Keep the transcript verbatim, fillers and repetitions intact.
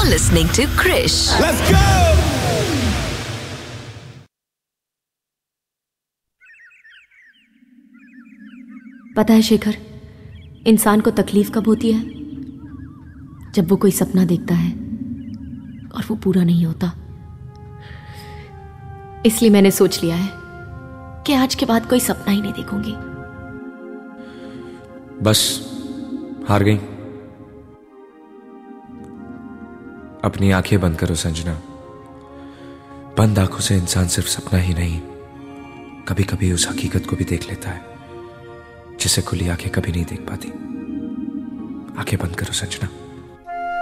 You're listening to Krish. Let's go! पता है शेखर, इंसान को तकलीफ कब होती है? जब वो कोई सपना देखता है और वो पूरा नहीं होता। इसलिए मैंने सोच लिया है कि आज के बाद कोई सपना ही नहीं देखूंगी। बस हार गई। अपनी आंखें बंद करो संजना। बंद आंखों से इंसान सिर्फ सपना ही नहीं, कभी कभी उस हकीकत को भी देख लेता है जिसे खुली आंखें कभी नहीं देख पाती। आंखें बंद करो संजना।